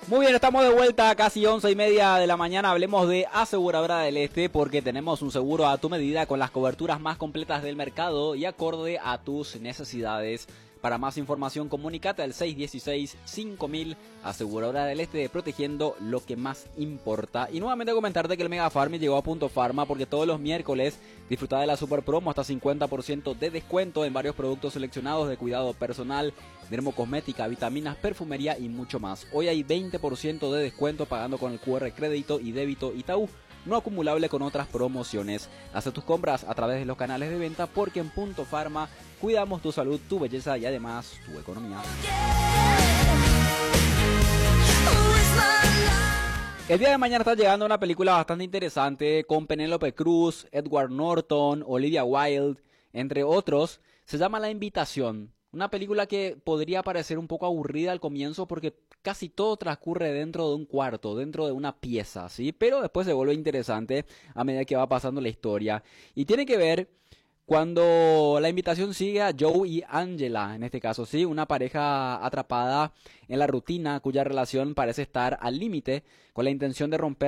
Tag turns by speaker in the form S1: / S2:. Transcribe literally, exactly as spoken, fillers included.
S1: Muy bien, estamos de vuelta a casi once y media de la mañana. Hablemos de Aseguradora del Este porque tenemos un seguro a tu medida con las coberturas más completas del mercado y acorde a tus necesidades. Para más información, comunícate al seis uno seis, cinco mil, Aseguradora del Este, protegiendo lo que más importa. Y nuevamente comentarte que el Mega Farm llegó a Punto Farma porque todos los miércoles disfruta de la super promo hasta cincuenta por ciento de descuento en varios productos seleccionados de cuidado personal, dermocosmética, vitaminas, perfumería y mucho más. Hoy hay veinte por ciento de descuento pagando con el cu erre crédito y débito Itaú, no acumulable con otras promociones. Haz tus compras a través de los canales de venta porque en Punto Farma cuidamos tu salud, tu belleza y además tu economía. El día de mañana está llegando una película bastante interesante con Penélope Cruz, Edward Norton, Olivia Wilde, entre otros. Se llama La Invitación. Una película que podría parecer un poco aburrida al comienzo porque casi todo transcurre dentro de un cuarto, dentro de una pieza, ¿sí? Pero después se vuelve interesante a medida que va pasando la historia. Y tiene que ver cuando La Invitación sigue a Joe y Angela, en este caso, ¿sí? Una pareja atrapada en la rutina cuya relación parece estar al límite con la intención de romper